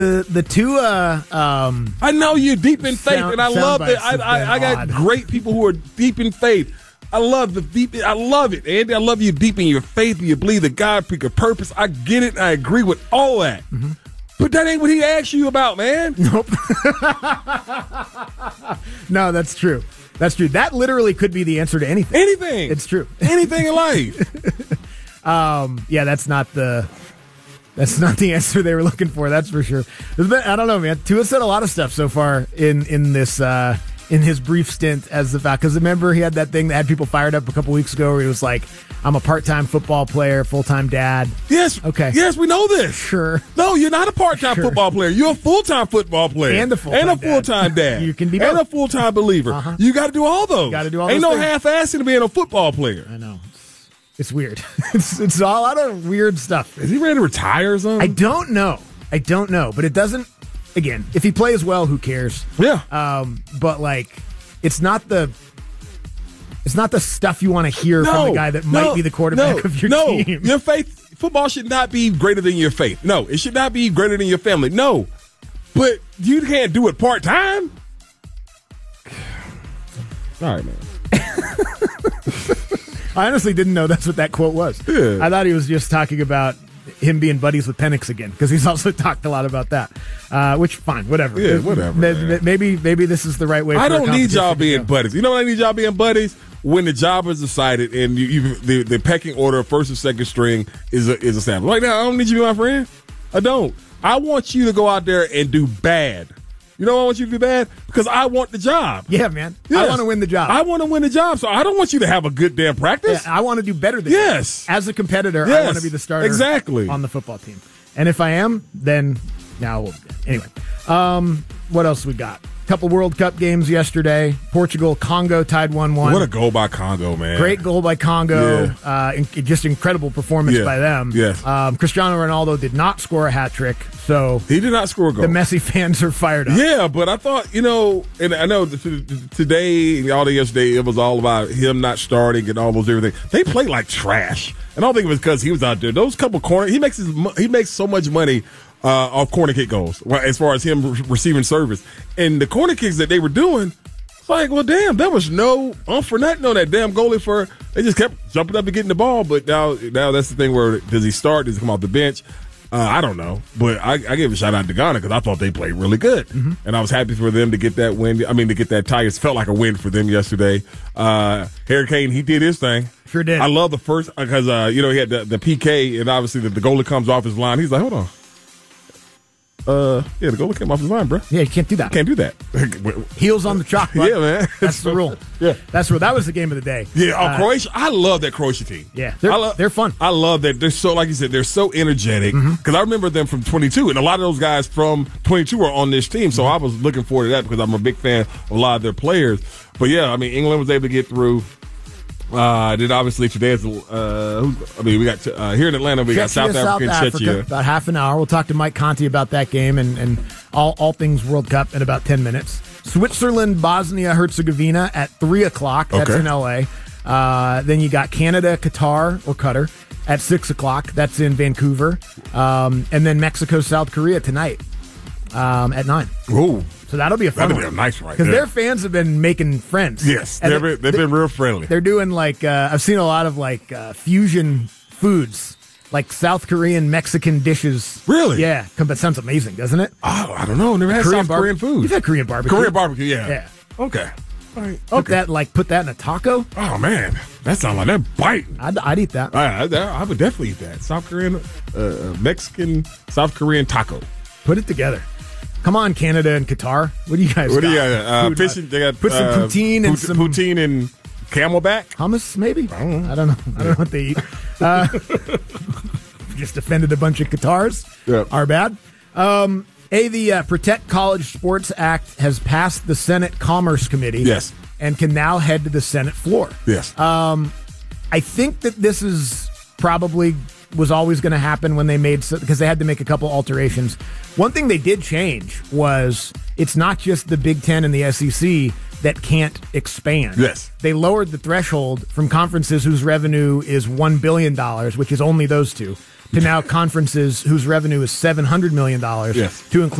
The two. I know you're deep in faith, and I love it. I got great people who are deep in faith. I love I love it, Andy. I love you deep in your faith. You believe that God picked a purpose. I get it. I agree with all that. Mm-hmm. But that ain't what he asked you about, man. Nope. No, that's true. That's true. That literally could be the answer to anything. Anything. It's true. Anything in life. Yeah, that's not the answer they were looking for. That's for sure. I don't know, man. Tua said a lot of stuff so far in this in his brief stint as the Falcon. Because remember, he had that thing that had people fired up a couple weeks ago where he was like, I'm a part-time football player, full-time dad. Yes. Okay. Yes, we know this. Sure. No, you're not a part-time football player. You're a full-time football player. And a full-time dad. You can be both. And a full-time believer. Uh-huh. You got to do all those. Got to do all Ain't those no things. half-assing to being a football player. I know. It's weird. It's a lot of weird stuff. Is he ready to retire or something? I don't know. But it doesn't, again, if he plays well, who cares? Yeah. But, like, it's not the stuff you want to hear from the guy that might be the quarterback of your team. Your faith, football should not be greater than your faith. No, it should not be greater than your family. No. But you can't do it part-time? All right, man. I honestly didn't know that's what that quote was. Yeah. I thought he was just talking about him being buddies with Penix again, because he's also talked a lot about that. Which, fine, whatever. Yeah, whatever. Maybe this is the right way. I don't need y'all being buddies. You know what I need y'all being buddies? When the job is decided and the pecking order of first and second string is established. Right now, I don't need you to be my friend. I don't. I want you to go out there and do bad. You know why I want you to do bad? Because I want the job. Yeah, man. Yes. I want to win the job. I want to win the job, so I don't want you to have a good damn practice. Yeah, I want to do better than you. As a competitor, I want to be the starter on the football team. And if I am, then anyway. What else we got? Couple World Cup games yesterday. Portugal, Congo tied 1-1. What a goal by Congo, man. Great goal by Congo. Yeah. Just incredible performance by them. Yes. Cristiano Ronaldo did not score a hat trick, so he did not score a goal. The Messi fans are fired up. Yeah, but I thought, and I know today and all day yesterday, it was all about him not starting and almost everything. They play like trash. And I don't think it was because he was out there. Those couple corners, he makes so much money off corner kick goals, as far as him receiving service. And the corner kicks that they were doing, it's like, well, damn, there was no for nothing on that damn goalie. They just kept jumping up and getting the ball. But now that's the thing where, does he start? Does he come off the bench? I don't know. But I gave a shout out to Ghana because I thought they played really good. Mm-hmm. And I was happy for them to get that win. I mean, to get that tie. It felt like a win for them yesterday. Harry Kane, he did his thing. Sure did. I love the first, because, he had the PK, and obviously the goalie comes off his line. He's like, hold on. The goalie came off his line, bro. Yeah, you can't do that. Can't do that. Heels on the chalk, bud. Yeah, man. That's the rule. Yeah. That's the rule. That was the game of the day. Yeah, Croatia. I love that Croatia team. Yeah, they're fun. I love that. They're so, like you said, they're so energetic. Because I remember them from 22, and a lot of those guys from 22 are on this team, so I was looking forward to that because I'm a big fan of a lot of their players. But, yeah, I mean, England was able to get through. Then obviously today is we got here in Atlanta, we got South Africa and Czechia. About half an hour. We'll talk to Mike Conti about that game and all things World Cup in about 10 minutes. Switzerland, Bosnia, Herzegovina at 3 o'clock. That's in LA. Then you got Canada, Qatar at 6 o'clock. That's in Vancouver. And then Mexico, South Korea tonight at 9. Ooh. So that'll be a fun one. That'll be a nice one. Because their fans have been making friends. Yes, they've been real friendly. They're doing like, I've seen a lot of like fusion foods, like South Korean, Mexican dishes. Really? Yeah. That sounds amazing, doesn't it? Oh, I don't know. Never had South Korean food. You've had Korean barbecue. Korean barbecue, yeah. Yeah. Okay. All right. Put that in a taco. Oh, man. That sounds like that biting. I'd eat that. I would definitely eat that. South Korean, Mexican, South Korean taco. Put it together. Come on, Canada and Qatar. What do you guys got? What do you got? Fishing. They got put some poutine and some poutine and camelback. Hummus, maybe. I don't know. I don't know what they eat. Just offended a bunch of Qatars. Yep. Our bad. The Protect College Sports Act has passed the Senate Commerce Committee. Yes. And can now head to the Senate floor. Yes. I think that this is probably was always going to happen when they made, because they had to make a couple alterations. One thing they did change was it's not just the Big Ten and the SEC that can't expand. Yes. They lowered the threshold from conferences whose revenue is $1 billion, which is only those two, to now conferences whose revenue is $700 million yes. to include